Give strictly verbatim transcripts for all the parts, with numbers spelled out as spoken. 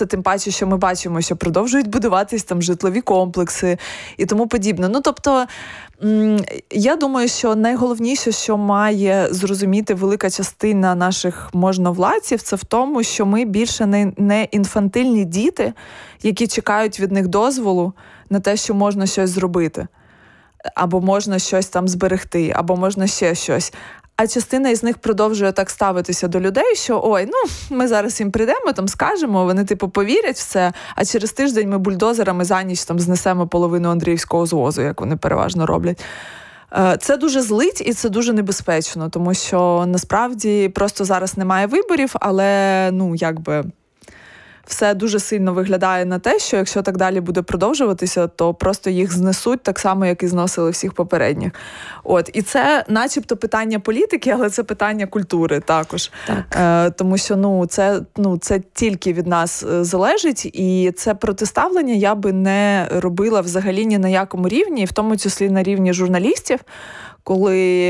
міста, тим паче, що ми бачимо, що продовжують будуватись там житлові комплекси і тому подібне. Ну, тобто, я думаю, що найголовніше, що має зрозуміти велика частина наших можновладців, це в тому, що ми більше не, не інфантильні діти, які чекають від них дозволу на те, що можна щось зробити, або можна щось там зберегти, або можна ще щось. А частина із них продовжує так ставитися до людей, що ой, ну, ми зараз їм прийдемо, там скажемо, вони типу повірять в це, а через тиждень ми бульдозерами за ніч там знесемо половину Андріївського звозу, як вони переважно роблять. Це дуже злить і це дуже небезпечно, тому що насправді просто зараз немає виборів, але, ну, якби все дуже сильно виглядає на те, що якщо так далі буде продовжуватися, то просто їх знесуть так само, як і зносили всіх попередніх. От. І це начебто питання політики, але це питання культури також. Так. Е, тому що ну, це, ну, це тільки від нас залежить, і це протиставлення я би не робила взагалі ні на якому рівні, і в тому числі на рівні журналістів, коли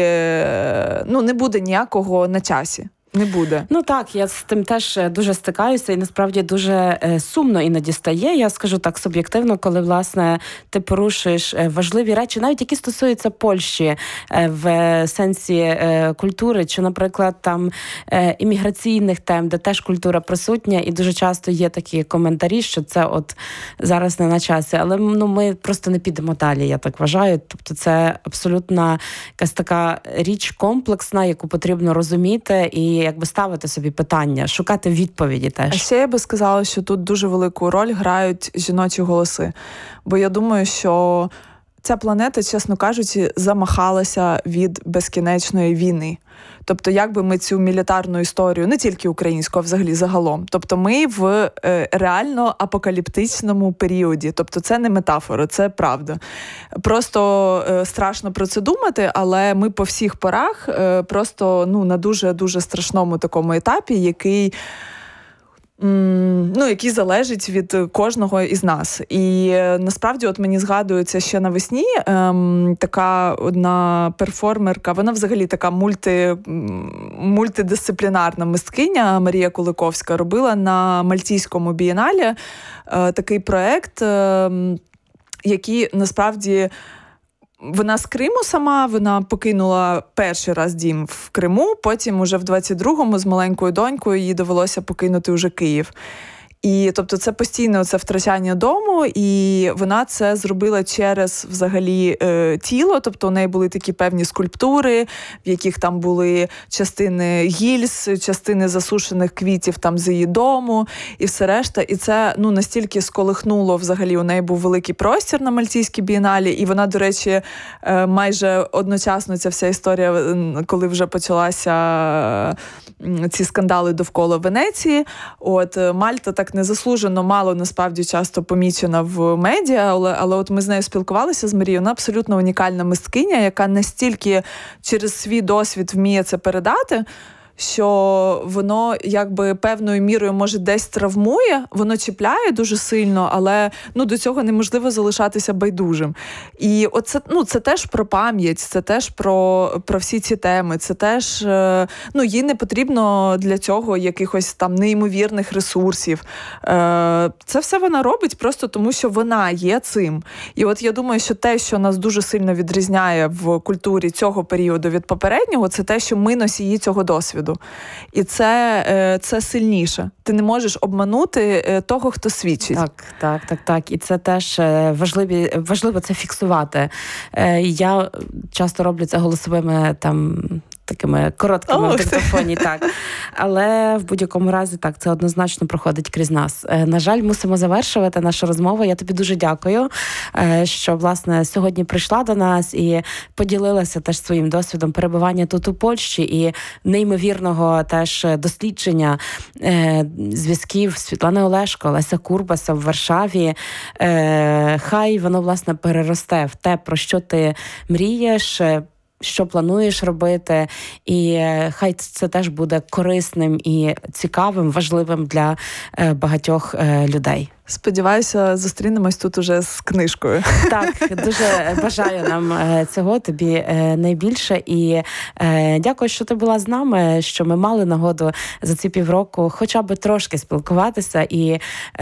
ну, не буде ніякого на часі. Не буде. Ну так, я з тим теж дуже стикаюся і насправді дуже е, сумно іноді стає. Я скажу так суб'єктивно, коли, власне, ти порушуєш важливі речі, навіть які стосуються Польщі е, в сенсі е, культури, чи, наприклад, там е, імміграційних тем, де теж культура присутня, і дуже часто є такі коментарі, що це от зараз не на часі. Але ну, ми просто не підемо далі, я так вважаю. Тобто це абсолютно якась така річ комплексна, яку потрібно розуміти і якби ставити собі питання, шукати відповіді теж. А ще я би сказала, що тут дуже велику роль грають жіночі голоси. Бо я думаю, що ця планета, чесно кажучи, замахалася від безкінечної війни. Тобто, як би ми цю мілітарну історію, не тільки українську, а взагалі загалом. Тобто, ми в е, реально апокаліптичному періоді. Тобто, це не метафора, це правда. Просто е, страшно про це думати, але ми по всіх порах е, просто ну, на дуже-дуже страшному такому етапі, який... Ну, який залежить від кожного із нас. І насправді от мені згадується ще навесні ем, така одна перформерка, вона взагалі така мульти, мультидисциплінарна мисткиня Марія Куликовська робила на Мальтійському бієнале е, такий проект, е, який насправді вона з Криму сама, вона покинула перший раз дім в Криму, потім уже в двадцять другому з маленькою донькою їй довелося покинути уже Київ. І, тобто, це постійне це втрачання дому, і вона це зробила через, взагалі, е, тіло, тобто у неї були такі певні скульптури, в яких там були частини гільз, частини засушених квітів там з її дому, і все решта. І це, ну, настільки сколихнуло, взагалі, у неї був великий простір на Мальтійській бієналі, і вона, до речі, е, майже одночасно ця вся історія, коли вже почалася е, ці скандали довкола Венеції, от, Мальта так незаслужено мало, насправді, часто помічена в медіа, але, але от ми з нею спілкувалися з Марією, вона абсолютно унікальна мисткиня, яка настільки через свій досвід вміє це передати, що воно якби певною мірою, може, десь травмує, воно чіпляє дуже сильно, але ну, до цього неможливо залишатися байдужим. І оце, ну, це теж про пам'ять, це теж про, про всі ці теми, це теж, ну, їй не потрібно для цього якихось там неймовірних ресурсів. Це все вона робить просто тому, що вона є цим. І от я думаю, що те, що нас дуже сильно відрізняє в культурі цього періоду від попереднього, це те, що ми носії цього досвіду. І це, це сильніше. Ти не можеш обманути того, хто свідчить. Так, так, так, так. І це теж важливі, важливо це фіксувати. Я часто роблю це голосовими там такими короткими oh, в диктофоні, так. Але в будь-якому разі, так, це однозначно проходить крізь нас. На жаль, мусимо завершувати нашу розмову. Я тобі дуже дякую, що, власне, сьогодні прийшла до нас і поділилася теж своїм досвідом перебування тут у Польщі і неймовірного теж дослідження зв'язків Світлани Олешко, Леся Курбаса в Варшаві. Хай воно, власне, переросте в те, про що ти мрієш, що плануєш робити, і хай це теж буде корисним і цікавим, важливим для багатьох людей. Сподіваюся, зустрінемось тут уже з книжкою. Так, дуже бажаю нам цього, тобі найбільше. І дякую, що ти була з нами, що ми мали нагоду за ці півроку хоча б трошки спілкуватися і